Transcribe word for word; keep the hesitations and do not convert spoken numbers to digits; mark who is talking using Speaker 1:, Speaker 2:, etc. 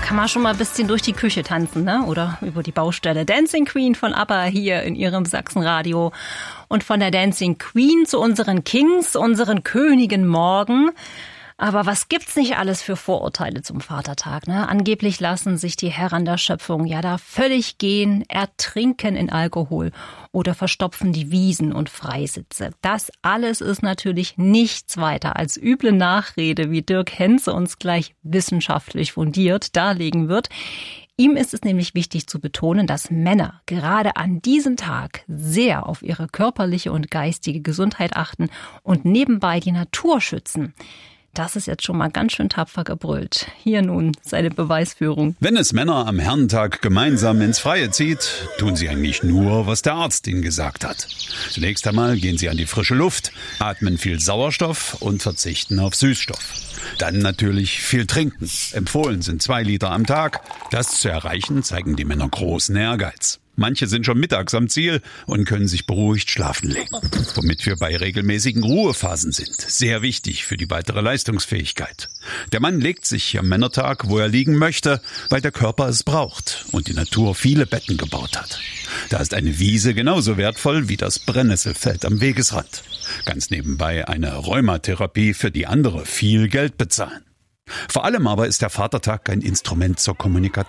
Speaker 1: kann man schon mal ein bisschen durch die Küche tanzen, ne? Oder über die Baustelle. Dancing Queen von ABBA hier in ihrem Sachsenradio. Und von der Dancing Queen zu unseren Kings, unseren Königen morgen. Aber was gibt's nicht alles für Vorurteile zum Vatertag, ne? Angeblich lassen sich die Herren der Schöpfung ja da völlig gehen, ertrinken in Alkohol oder verstopfen die Wiesen und Freisitze. Das alles ist natürlich nichts weiter als üble Nachrede, wie Dirk Henze uns gleich wissenschaftlich fundiert darlegen wird. Ihm ist es nämlich wichtig zu betonen, dass Männer gerade an diesem Tag sehr auf ihre körperliche und geistige Gesundheit achten und nebenbei die Natur schützen. Das ist jetzt schon mal ganz schön tapfer gebrüllt. Hier nun seine Beweisführung.
Speaker 2: Wenn es Männer am Herrentag gemeinsam ins Freie zieht, tun sie eigentlich nur, was der Arzt ihnen gesagt hat. Zunächst einmal gehen sie an die frische Luft, atmen viel Sauerstoff und verzichten auf Süßstoff. Dann natürlich viel trinken. Empfohlen sind zwei Liter am Tag. Das zu erreichen, zeigen die Männer großen Ehrgeiz. Manche sind schon mittags am Ziel und können sich beruhigt schlafen legen. Womit wir bei regelmäßigen Ruhephasen sind. Sehr wichtig für die weitere Leistungsfähigkeit. Der Mann legt sich am Männertag, wo er liegen möchte, weil der Körper es braucht und die Natur viele Betten gebaut hat. Da ist eine Wiese genauso wertvoll wie das Brennnesselfeld am Wegesrand. Ganz nebenbei eine Rheumatherapie, für die andere viel Geld bezahlen. Vor allem aber ist der Vatertag ein Instrument zur Kommunikation.